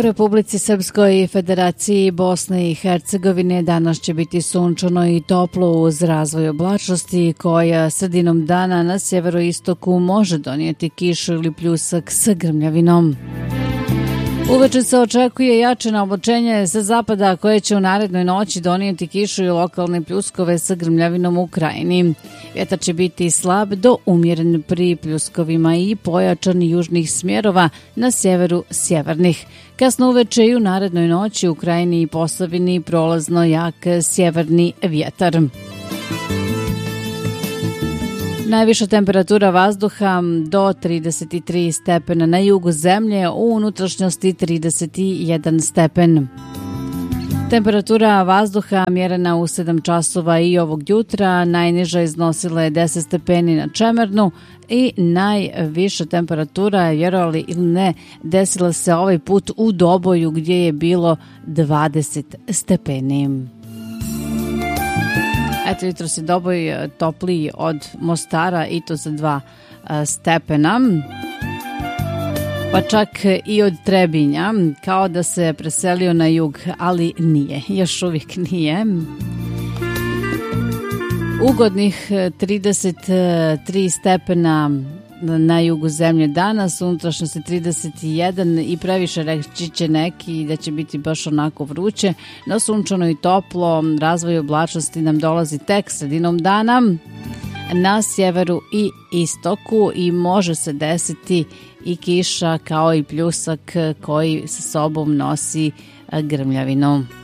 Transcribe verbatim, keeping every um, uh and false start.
Republici Srpskoj i Federaciji Bosne i Hercegovine danas će biti sunčano i toplo uz razvoj oblačnosti koja sredinom dana na sjeveroistoku može donijeti kišu ili pljusak sa grmljavinom. Uveče se očekuje jače navlačenje sa zapada koje će u narednoj noći donijeti kišu i lokalne pljuskove sa grmljavinom u krajini. Vjetar će biti slab do umjeren pri pljuskovima i pojačan južnih smjerova na sjeveru sjevernih. Kasno uveče i u narednoj noći u krajini i Posavini prolazno jak sjeverni vjetar. Najviša temperatura vazduha do trideset tri stepena na jugu zemlje, u unutrašnjosti trideset jedan stepen. Temperatura vazduha mjerena u sedam časova i ovog jutra, najniža iznosila je deset stepeni na Čemernu i najviša temperatura, vjerovali ili ne, desila se ovaj put u Doboju gdje je bilo dvadeset stepeni. Eto, jutro se Doboj topliji od Mostara i to za dva stepena, pa čak i od Trebinja, kao da se preselio na jug, ali nije, još uvijek nije. Ugodnih trideset tri stepena na jugu zemlje danas, unutrašnjo se trideset jedan i previše reći će neki da će biti baš onako vruće, no sunčano i toplo, razvoj oblačnosti nam dolazi tek sredinom dana na sjeveru i istoku i može se desiti i kiša kao i pljusak koji sa sobom nosi grmljavinu.